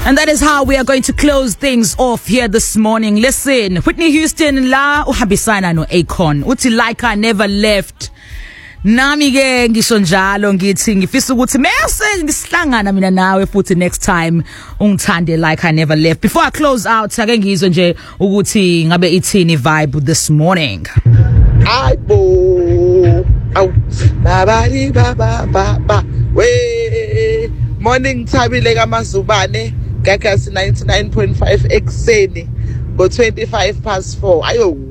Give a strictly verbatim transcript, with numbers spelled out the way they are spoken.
And that is how we are going to close things off here this morning. Listen, Whitney Houston la uhambisana no Akon. Uthi like I never left. Nami ke ngisho njalo ngithi ngifisa ukuthi mase ngisihlangana mina nawe futhi next time ungithande like I never left. Before I close out ake ngizwe nje ukuthi ngabe ithini vibe this morning. Aibo au babali baba baba we morning Thabile kaMazubane Gagasi ninety-nine point five ekseni ngo twenty-five past four ayo.